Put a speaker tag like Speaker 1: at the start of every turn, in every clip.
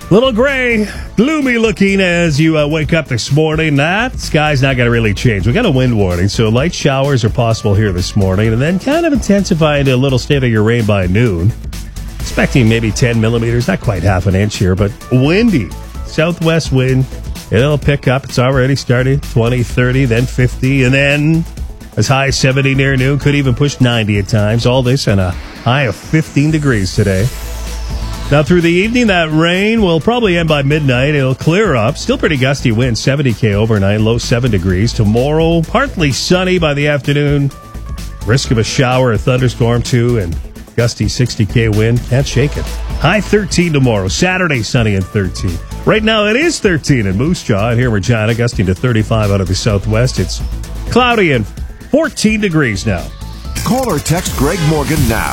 Speaker 1: Little gray, gloomy looking as you wake up this morning. That sky's not going to really change. We got a wind warning, so light showers are possible here this morning, and then kind of intensifying to a little state of your rain by noon. Expecting maybe 10 millimeters, not quite half an inch here, but windy. Southwest wind, it'll pick up. It's already started 20, 30, then 50, and then as high as 70 near noon. Could even push 90 at times. All this and a high of 15 degrees today. Now, through the evening, that rain will probably end by midnight. It'll clear up. Still pretty gusty wind, 70 overnight, low 7 degrees. Tomorrow, partly sunny by the afternoon. Risk of a shower, a thunderstorm, too, and gusty 60 wind. Can't shake it. High 13 tomorrow. Saturday, sunny and 13. Right now, it is 13 in Moose Jaw. And here in Regina, gusting to 35 out of the southwest. It's cloudy and 14 degrees now.
Speaker 2: Call or text Greg Morgan now.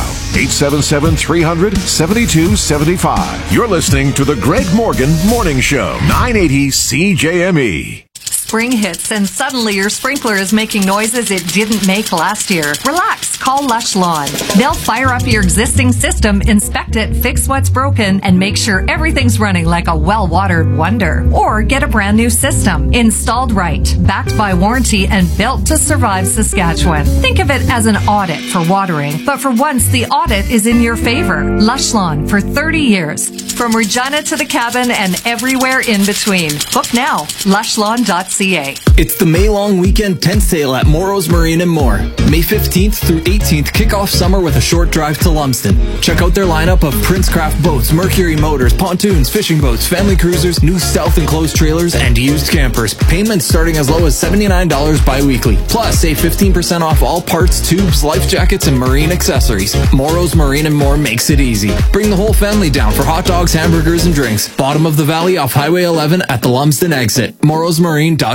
Speaker 2: 877-300-7275. You're listening to the Greg Morgan Morning Show. 980 CJME.
Speaker 3: Spring hits and suddenly your sprinkler is making noises it didn't make last year. Relax. Call Lush Lawn. They'll fire up your existing system, inspect it, fix what's broken, and make sure everything's running like a well-watered wonder. Or get a brand new system. Installed right, backed by warranty, and built to survive Saskatchewan. Think of it as an audit for watering, but for once the audit is in your favor. Lush Lawn for 30 years. From Regina to the cabin and everywhere in between. Book now. Lushlawn.ca.
Speaker 4: It's the May long weekend tent sale at Morrow's Marine and More. May 15th through 18th, kick off summer with a short drive to Lumsden. Check out their lineup of Princecraft boats, Mercury motors, pontoons, fishing boats, family cruisers, new self-enclosed trailers, and used campers. Payments starting as low as $79 bi-weekly. Plus, save 15% off all parts, tubes, life jackets, and marine accessories. Morrow's Marine and More makes it easy. Bring the whole family down for hot dogs, hamburgers, and drinks. Bottom of the valley off Highway 11 at the Lumsden exit. morrowsmarine.com.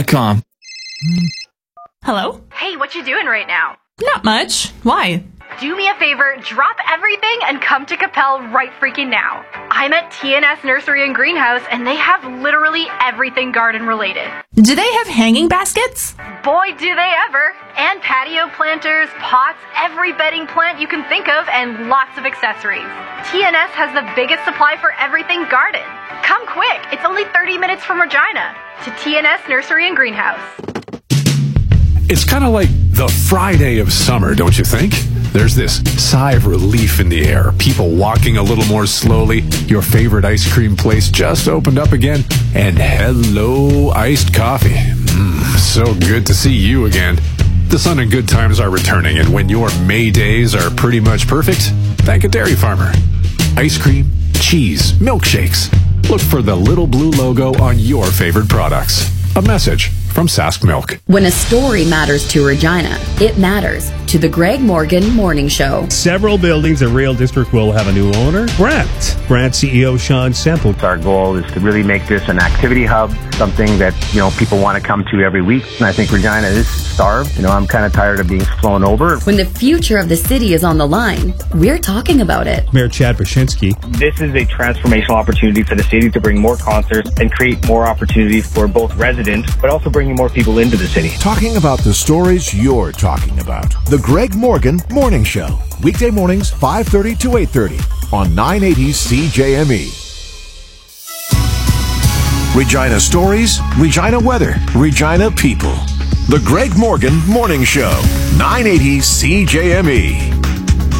Speaker 5: Hello?
Speaker 6: Hey, what you doing right now?
Speaker 5: Not much. Why?
Speaker 6: Do me a favor, drop everything and come to Capel right freaking now. I'm at TNS Nursery and Greenhouse, and they have literally everything garden related.
Speaker 5: Do they have hanging baskets?
Speaker 6: Boy, do they ever. And patio planters, pots, every bedding plant you can think of, and lots of accessories. TNS has the biggest supply for everything garden. Come quick, it's only 30 minutes from Regina. To TNS Nursery and Greenhouse.
Speaker 7: It's kind of like the Friday of summer, don't you think? There's this sigh of relief in the air. People walking a little more slowly. Your favorite ice cream place just opened up again. And hello, iced coffee. So good to see you again. The sun and good times are returning, and when your May days are pretty much perfect, thank a dairy farmer. Ice cream, cheese, milkshakes. Look for the little blue logo on your favorite products. A message from Sask Milk.
Speaker 8: When a story matters to Regina, it matters to the Greg Morgan Morning Show.
Speaker 1: Several buildings in Rail District will have a new owner. Grant CEO Sean Semple.
Speaker 9: Our goal is to really make this an activity hub, something that, people want to come to every week. And I think Regina is starved. I'm kind of tired of being flown over.
Speaker 8: When the future of the city is on the line, we're talking about it.
Speaker 1: Mayor Chad Brzezinski.
Speaker 10: This is a transformational opportunity for the city to bring more concerts and create more opportunities for both residents, but also bringing more people into the city. Talking about the stories you're talking about.
Speaker 2: The Greg Morgan Morning Show. Weekday mornings, 5:30 to 8:30 on 980 CJME. Regina stories, Regina weather, Regina people. The Greg Morgan Morning Show. 980 CJME.